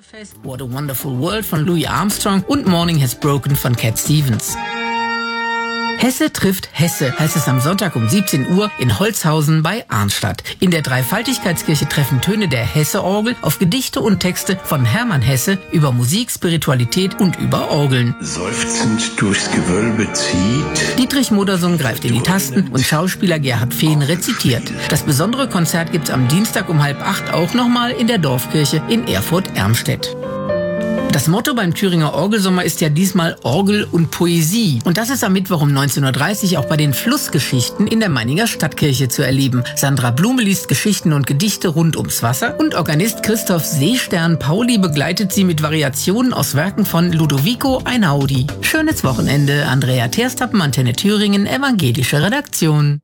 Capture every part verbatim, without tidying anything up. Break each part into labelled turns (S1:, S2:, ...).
S1: Schlossfest, What a Wonderful World von Louis Armstrong und Morning Has Broken von Cat Stevens. Hesse trifft Hesse, heißt es am Sonntag um siebzehn Uhr in Holzhausen bei Arnstadt. In der Dreifaltigkeitskirche treffen Töne der Hesse-Orgel auf Gedichte und Texte von Hermann Hesse über Musik, Spiritualität und über Orgeln.
S2: Seufzend durchs Gewölbe zieht.
S1: Dietrich Modersohn greift in die Tasten und Schauspieler Gerhard Fehn rezitiert. Das besondere Konzert gibt's am Dienstag um halb acht auch nochmal in der Dorfkirche in Erfurt-Ermstedt. Das Motto beim Thüringer Orgelsommer ist ja diesmal Orgel und Poesie. Und das ist am Mittwoch um neunzehn Uhr dreißig auch bei den Flussgeschichten in der Meininger Stadtkirche zu erleben. Sandra Blume liest Geschichten und Gedichte rund ums Wasser und Organist Christoph Seestern Pauli begleitet sie mit Variationen aus Werken von Ludovico Einaudi. Schönes Wochenende. Andrea Terstappen, Antenne Thüringen, evangelische Redaktion.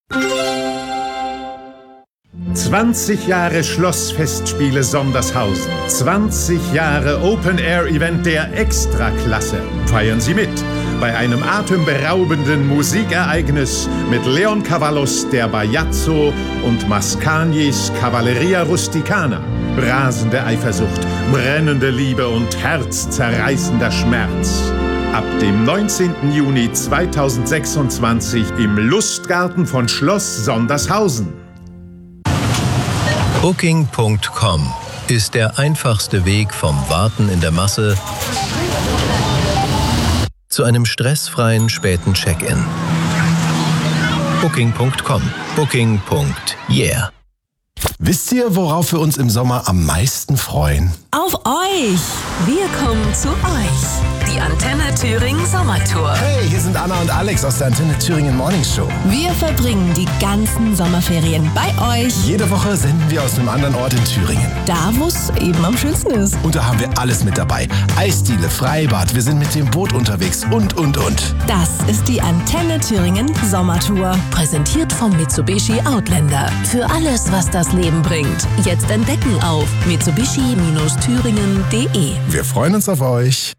S3: zwanzig Jahre Schlossfestspiele Sondershausen. zwanzig Jahre Open-Air-Event der Extraklasse. Feiern Sie mit bei einem atemberaubenden Musikereignis mit Leon Cavallos, der Bajazzo und Mascagnis Cavalleria Rusticana. Rasende Eifersucht, brennende Liebe und herzzerreißender Schmerz. Ab dem neunzehnten Juni zweitausendsechsundzwanzig im Lustgarten von Schloss Sondershausen.
S4: Booking Punkt com ist der einfachste Weg vom Warten in der Masse zu einem stressfreien späten Check-in. Booking Punkt com. Booking. Yeah.
S5: Wisst ihr, worauf wir uns im Sommer am meisten freuen?
S6: Auf euch! Wir kommen zu euch. Die Antenne Thüringen Sommertour.
S5: Hey, hier sind Anna und Alex aus der Antenne Thüringen Morning Show.
S6: Wir verbringen die ganzen Sommerferien bei euch.
S5: Jede Woche senden wir aus einem anderen Ort in Thüringen.
S6: Da, wo es eben am schönsten ist.
S5: Und da haben wir alles mit dabei. Eisdiele, Freibad, wir sind mit dem Boot unterwegs und, und, und.
S6: Das ist die Antenne Thüringen Sommertour. Präsentiert vom Mitsubishi Outlander. Für alles, was das Leben bringt. Jetzt entdecken auf mitsubishi Bindestrich thüringen Punkt de.
S5: Wir freuen uns auf euch.